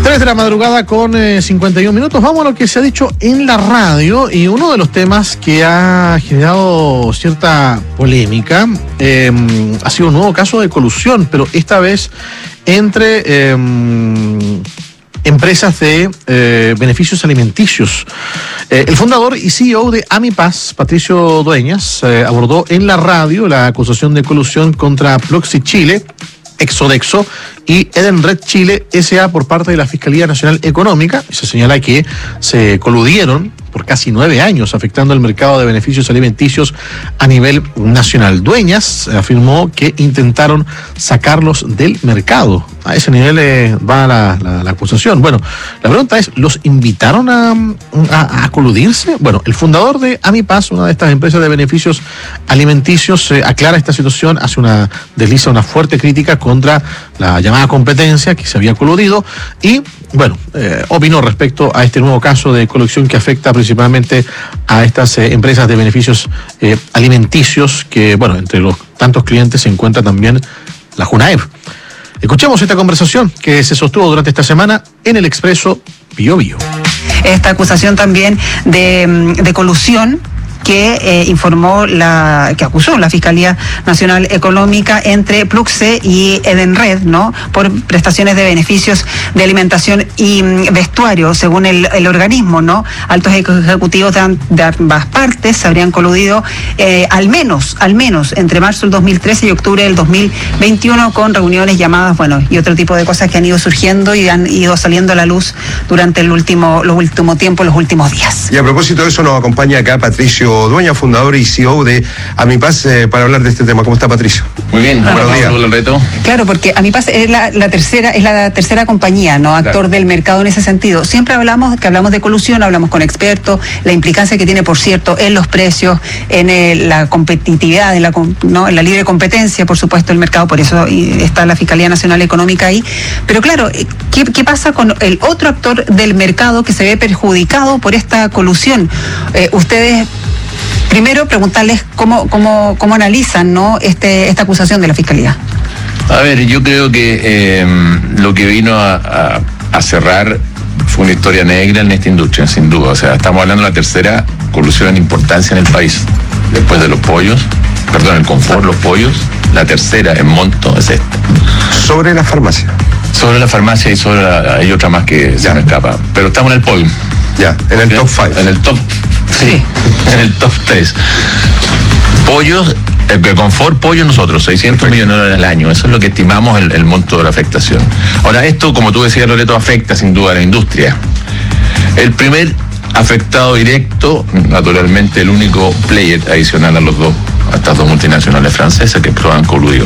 3 de la madrugada con 51 minutos. Vamos a lo que se ha dicho en la radio, y uno de los temas que ha generado cierta polémica ha sido un nuevo caso de colusión, pero esta vez entre empresas de beneficios alimenticios. El fundador y CEO de Amipaz, Patricio Dueñas, abordó en la radio la acusación de colusión contra Pluxee Chile, Exodexo y Edenred Chile S.A. por parte de la Fiscalía Nacional Económica. Se señala que se coludieron por casi 9 años, afectando el mercado de beneficios alimenticios a nivel nacional. Dueñas afirmó que intentaron sacarlos del mercado. A ese nivel va la acusación. Bueno, la pregunta es, ¿los invitaron a coludirse? Bueno, el fundador de Amipaz, una de estas empresas de beneficios alimenticios, aclara esta situación, desliza una fuerte crítica contra la llamada competencia, que se había coludido, y bueno, opinó respecto a este nuevo caso de colusión que afecta principalmente a estas empresas de beneficios alimenticios, que bueno, entre los tantos clientes se encuentra también la Junaep. Escuchemos esta conversación que se sostuvo durante esta semana en el Expreso Bio Bio. Esta acusación también de colusión que que acusó la Fiscalía Nacional Económica entre Pluxee y Edenred, ¿no? Por prestaciones de beneficios de alimentación y vestuario, según el organismo, ¿no? Altos ejecutivos de ambas partes se habrían coludido al menos entre marzo del 2013 y octubre del 2021, con reuniones, llamadas, bueno, y otro tipo de cosas que han ido surgiendo y han ido saliendo a la luz durante los últimos tiempos, los últimos días. Y a propósito de eso, nos acompaña acá Patricio Dueñas, fundador y CEO de Amipaz, para hablar de este tema. ¿Cómo está, Patricio? Muy bien, buenos días. El reto. Claro, porque Amipaz es la tercera compañía, ¿no? Actor Claro. del mercado en ese sentido. Siempre hablamos de colusión, hablamos con expertos, la implicancia que tiene, por cierto, en los precios, en la competitividad, en la libre competencia, por supuesto, el mercado, por eso está la Fiscalía Nacional Económica ahí. Pero claro, ¿qué pasa con el otro actor del mercado que se ve perjudicado por esta colusión? Ustedes, primero, preguntarles cómo analizan, ¿no? esta acusación de la Fiscalía. A ver, yo creo que lo que vino a cerrar fue una historia negra en esta industria, sin duda. O sea, estamos hablando de la tercera colusión en importancia en el país. Después de los pollos, el confort, los pollos, la tercera en monto es esta. Sobre la farmacia. Sobre la farmacia y hay otra más que se me escapa. Pero estamos en el podio. Ya, en el top 5. En el top, sí, en el top 3. Pollos, confort, pollo nosotros, 600 millones de dólares al año. Eso es lo que estimamos el monto de la afectación. Ahora, esto, como tú decías, Loreto, afecta sin duda a la industria. El primer afectado directo, naturalmente el único player adicional a estas dos multinacionales francesas que han coludido.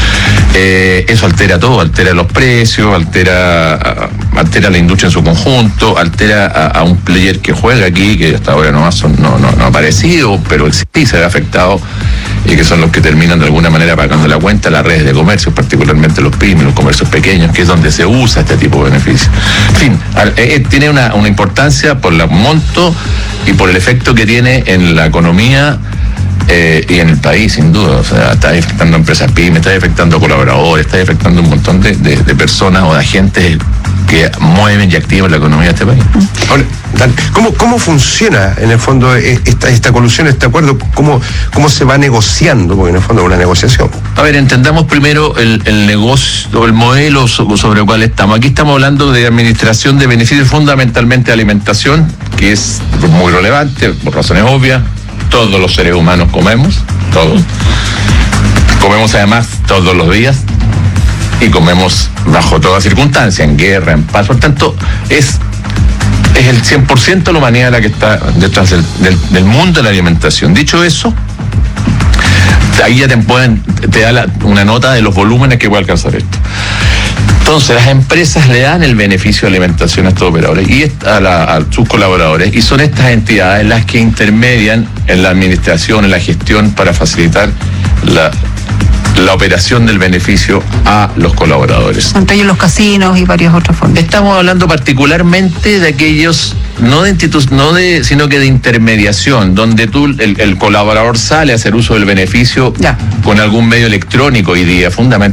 Eso altera todo, altera los precios, altera la industria en su conjunto, altera a un player que juega aquí, que hasta ahora no ha aparecido, pero sí se ve afectado, y que son los que terminan de alguna manera pagando la cuenta, las redes de comercio, particularmente los pymes, los comercios pequeños, que es donde se usa este tipo de beneficios. En fin, tiene una importancia por el monto y por el efecto que tiene en la economía y en el país, sin duda. O sea, está afectando a empresas pymes, está afectando a colaboradores, está afectando a un montón de personas o de agentes que mueven y activan la economía de este país. Ahora, ¿cómo funciona en el fondo esta colusión, este acuerdo? ¿Cómo se va negociando? Porque en el fondo es una negociación. A ver, entendamos primero el negocio, el modelo sobre el cual estamos. Aquí estamos hablando de administración de beneficios, fundamentalmente de alimentación, que es muy relevante, por razones obvias. Todos los seres humanos comemos, todos. Comemos además todos los días y comemos bajo toda circunstancia, en guerra, en paz. Por tanto, es el 100% de la humanidad la que está detrás del mundo de la alimentación. Dicho eso, ahí ya te da una nota de los volúmenes que puede alcanzar esto. Entonces, las empresas le dan el beneficio de alimentación a estos operadores y a sus colaboradores, y son estas entidades las que intermedian en la administración, en la gestión, para facilitar la operación del beneficio a los colaboradores. Entre ellos los casinos y varios otros fondos. Estamos hablando particularmente de aquellos, sino que de intermediación, donde el colaborador sale a hacer uso del beneficio con algún medio electrónico hoy día, fundamentalmente